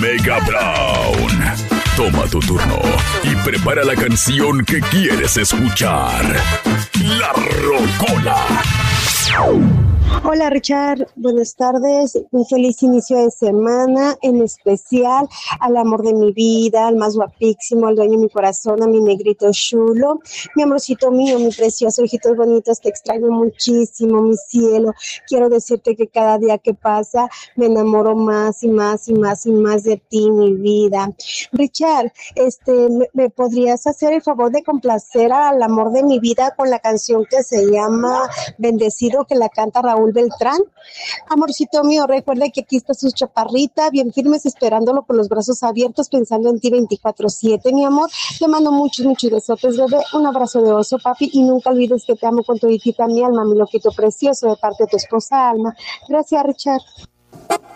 Mega Brown. Toma tu turno y prepara la canción que quieres escuchar. La Rocola. Hola Richard, buenas tardes, un feliz inicio de semana, en especial al amor de mi vida, al más guapísimo, al dueño de mi corazón, a mi negrito chulo, mi amorcito mío, mi precioso, hijitos bonitos, te extraño muchísimo, mi cielo. Quiero decirte que cada día que pasa me enamoro más y más y más y más de ti, mi vida. Richard, ¿me podrías hacer el favor de complacer al amor de mi vida con la canción que se llama Bendecido, que la canta Raúl Beltrán? Amorcito mío, recuerda que aquí está su chaparrita, bien firmes, esperándolo con los brazos abiertos, pensando en ti 24/7, mi amor. Te mando muchos, muchos besotes, bebé. Un abrazo de oso, papi, y nunca olvides que te amo con toditita mi alma, mi loquito precioso, de parte de tu esposa Alma. Gracias, Richard.